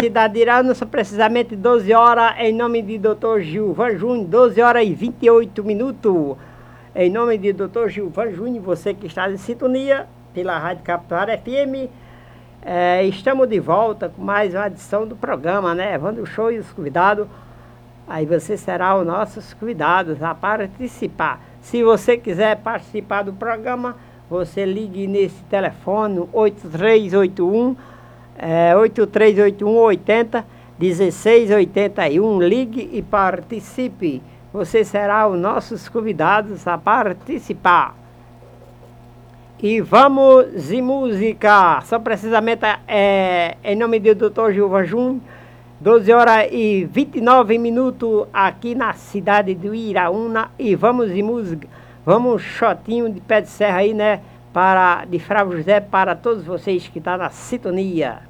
cidade de Iraúna, são precisamente 12 horas, em nome de Dr. Gilvan Júnior, 12 horas e 28 minutos. Em nome de Dr. Gilvan Júnior, você que está em sintonia pela Rádio Capivara FM, estamos de volta com mais uma edição do programa, né? Evandro Show e os convidados. Aí você será os nossos convidados a participar. Se você quiser participar do programa, você ligue nesse telefone 8381 80 1681. Ligue e participe. Você será os nossos convidados a participar. E vamos de música. Só precisamente em nome do Dr. Gilvan Júnior, 12 horas e 29 minutos aqui na cidade de Iraúna. E vamos de música. Vamos um shotinho de pé de serra aí, né? De Fravo José para todos vocês que estão na sintonia.